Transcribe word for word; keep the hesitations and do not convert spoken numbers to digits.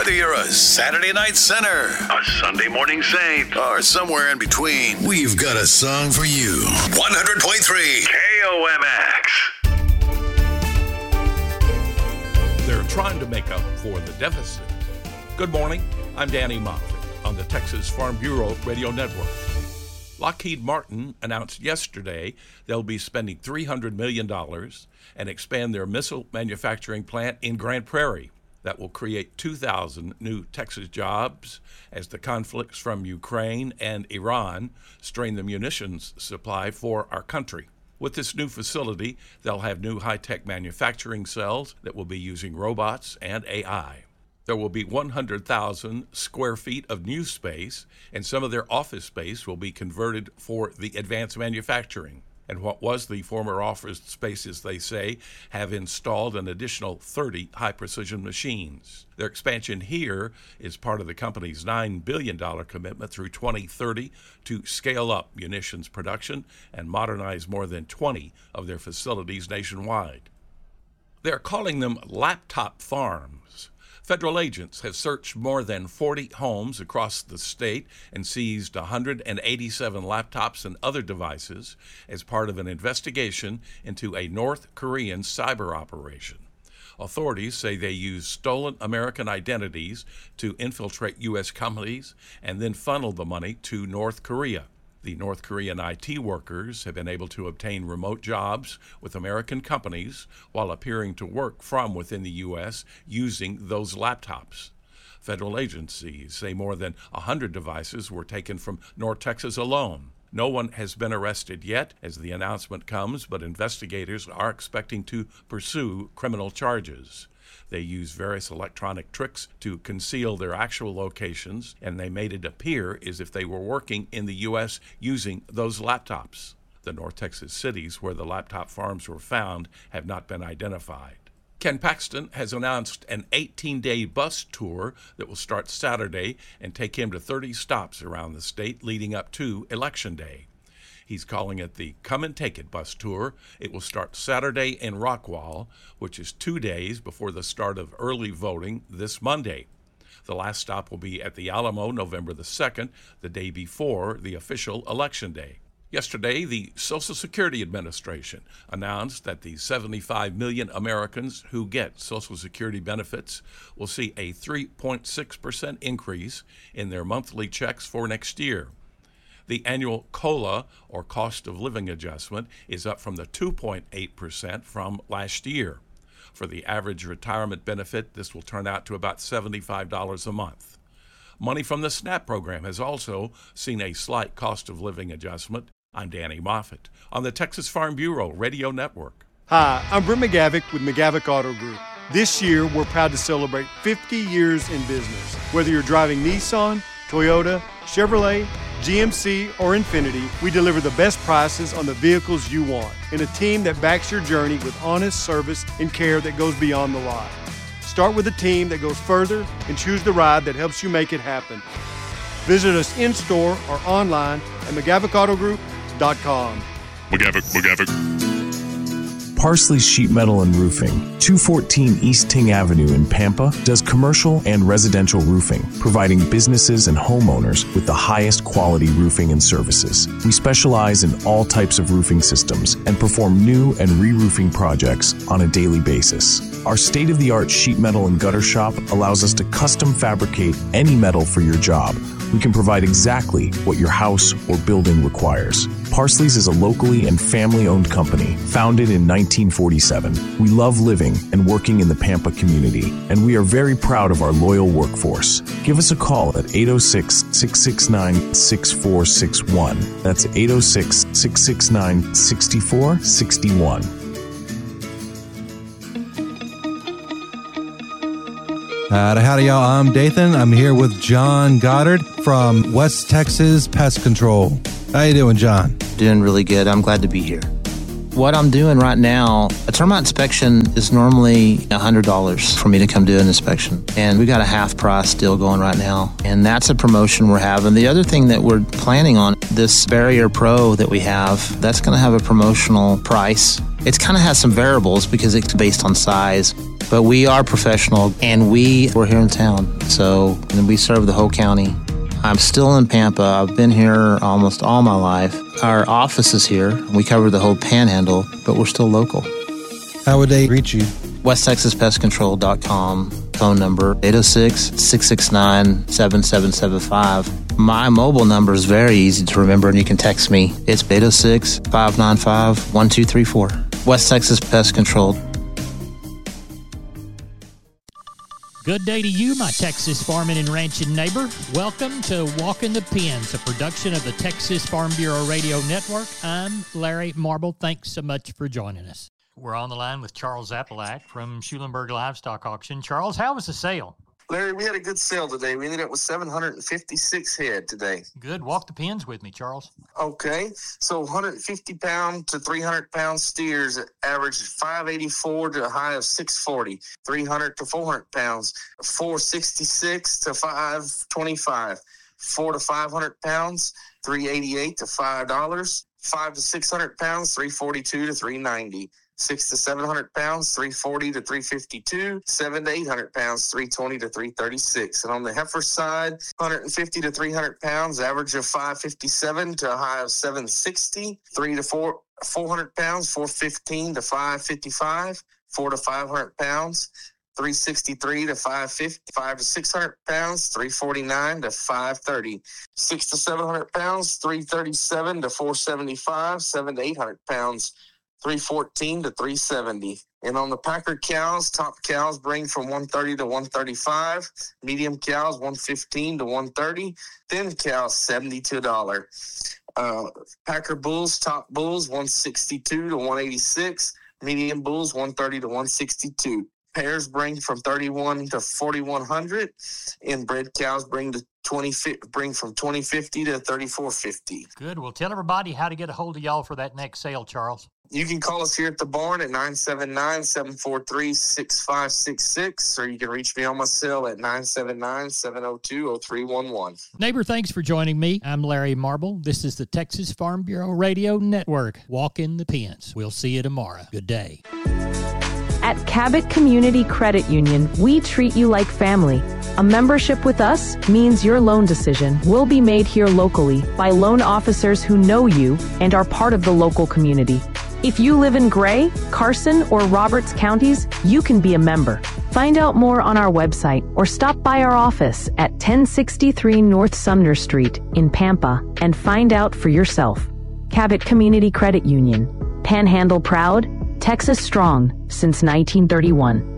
Whether you're a Saturday night sinner, a Sunday morning saint, or somewhere in between, we've got a song for you. one hundred point three K O M X. They're trying to make up for the deficit. Good morning. I'm Danny Moffett on the Texas Farm Bureau Radio Network. Lockheed Martin announced yesterday they'll be spending three hundred million dollars and expand their missile manufacturing plant in Grand Prairie. That will create two thousand new Texas jobs as the conflicts from Ukraine and Iran strain the munitions supply for our country. With this new facility, they'll have new high-tech manufacturing cells that will be using robots and A I. There will be one hundred thousand square feet of new space, and some of their office space will be converted for the advanced manufacturing. And what was the former office spaces, they say, have installed an additional thirty high-precision machines. Their expansion here is part of the company's nine billion dollars commitment through twenty thirty to scale up munitions production and modernize more than twenty of their facilities nationwide. They're calling them laptop farms. Federal agents have searched more than forty homes across the state and seized one hundred eighty-seven laptops and other devices as part of an investigation into a North Korean cyber operation. Authorities say they used stolen American identities to infiltrate U S companies and then funnel the money to North Korea. The North Korean I T workers have been able to obtain remote jobs with American companies while appearing to work from within the U S using those laptops. Federal agencies say more than one hundred devices were taken from North Texas alone. No one has been arrested yet as the announcement comes, but investigators are expecting to pursue criminal charges. They used various electronic tricks to conceal their actual locations, and they made it appear as if they were working in the U S using those laptops. The North Texas cities where the laptop farms were found have not been identified. Ken Paxton has announced an eighteen-day bus tour that will start Saturday and take him to thirty stops around the state leading up to Election Day. He's calling it the Come and Take It bus tour. It will start Saturday in Rockwall, which is two days before the start of early voting this Monday. The last stop will be at the Alamo November the second, the day before the official Election Day. Yesterday, the Social Security Administration announced that the seventy-five million Americans who get Social Security benefits will see a three point six percent increase in their monthly checks for next year. The annual COLA, or cost of living adjustment, is up from the two point eight percent from last year. For the average retirement benefit, this will turn out to about seventy-five dollars a month. Money from the SNAP program has also seen a slight cost of living adjustment. I'm Danny Moffett on the Texas Farm Bureau Radio Network. Hi, I'm Brent McGavick with McGavick Auto Group. This year, we're proud to celebrate fifty years in business. Whether you're driving Nissan, Toyota, Chevrolet, G M C, or Infiniti, we deliver the best prices on the vehicles you want and a team that backs your journey with honest service and care that goes beyond the lot. Start with a team that goes further and choose the ride that helps you make it happen. Visit us in-store or online at McGavick Auto Group dot com. McGavick, McGavick. Parsley Sheet Metal and Roofing, two fourteen East Ting Avenue in Pampa, does commercial and residential roofing, providing businesses and homeowners with the highest quality roofing and services. We specialize in all types of roofing systems and perform new and re-roofing projects on a daily basis. Our state-of-the-art sheet metal and gutter shop allows us to custom fabricate any metal for your job. We can provide exactly what your house or building requires. Parsley's is a locally and family-owned company, founded in nineteen forty-seven. We love living and working in the Pampa community, and we are very proud of our loyal workforce. Give us a call at eight oh six, six six nine, six four six one. That's eight oh six, six six nine, six four six one. Howdy, howdy, y'all. I'm Dathan. I'm here with John Goddard from West Texas Pest Control. How you doing, John? Doing really good. I'm glad to be here. What I'm doing right now, a termite inspection is normally one hundred dollars for me to come do an inspection. And we got a half price deal going right now. And that's a promotion we're having. The other thing that we're planning on, this Barrier Pro that we have, that's going to have a promotional price. It kind of has some variables because it's based on size. But we are professional and we, we're here in town. So and we serve the whole county. I'm still in Pampa. I've been here almost all my life. Our office is here. We cover the whole panhandle, but we're still local. How would they reach you? West Texas Pest Control dot com. Phone number eight oh six, six six nine, seven seven seven five. My mobile number is very easy to remember, and you can text me. It's eight oh six, five nine five, one two three four. West Texas Pest Control. Good day to you, my Texas farming and ranching neighbor. Welcome to Walking the Pens, a production of the Texas Farm Bureau Radio Network. I'm Larry Marble. Thanks so much for joining us. We're on the line with Charles Zappalak from Schulenburg Livestock Auction. Charles, how was the sale? Larry, we had a good sale today. We ended up with seven hundred fifty-six head today. Good. Walk the pens with me, Charles. Okay. So one hundred fifty pound to three hundred pound steers averaged five eighty-four to a high of six forty. three hundred to four hundred pounds, four sixty-six to five twenty-five. four to five hundred pounds, three eighty-eight to five dollars. five to six hundred pounds, three forty-two to three ninety. Six to seven hundred pounds, three forty to three fifty-two. Seven to eight hundred pounds, three twenty to three thirty-six. And on the heifer side, one hundred fifty to three hundred pounds, average of five fifty-seven to a high of seven sixty. Three to four four hundred pounds, four fifteen to five fifty-five. Four to five hundred pounds, three sixty-three to five fifty. Five to six hundred pounds, three forty-nine to five thirty. Six to seven hundred pounds, three thirty-seven to four seventy-five. Seven to eight hundred pounds, three fourteen to three seventy. And on the Packer cows, top cows bring from one thirty to one thirty-five. Medium cows, one fifteen to one thirty. Thin cows, seventy-two dollars. Uh, Packer bulls, top bulls, one sixty-two to one eighty-six. Medium bulls, one thirty to one sixty-two. Pairs bring from thirty-one to forty-one hundred. And bred cows bring to twenty bring from twenty fifty to thirty-four fifty. Good. Well, tell everybody how to get a hold of y'all for that next sale, Charles. You can call us here at the barn at nine seven nine, seven four three, six five six six, or you can reach me on my cell at nine seven nine, seven oh two, oh three one one. Neighbor, thanks for joining me. I'm Larry Marble. This is the Texas Farm Bureau Radio Network. Walk in the pens. We'll see you tomorrow. Good day. At Cabot Community Credit Union, we treat you like family. A membership with us means your loan decision will be made here locally by loan officers who know you and are part of the local community. If you live in Gray, Carson, or Roberts counties, you can be a member. Find out more on our website or stop by our office at ten sixty-three North Sumner Street in Pampa and find out for yourself. Cabot Community Credit Union. Panhandle proud, Texas strong since nineteen thirty-one.